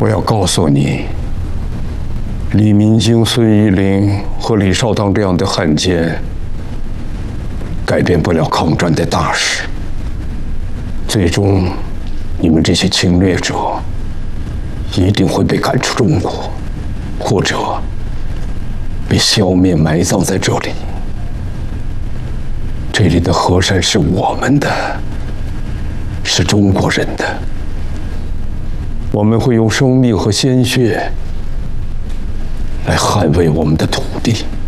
我要告诉你，李明京、孙玉玲和李少棠这样的汉奸，改变不了抗战的大势。最终，你们这些侵略者一定会被赶出中国，或者被消灭、埋葬在这里。这里的河山是我们的，是中国人的。我们会用生命和鲜血来捍卫我们的土地。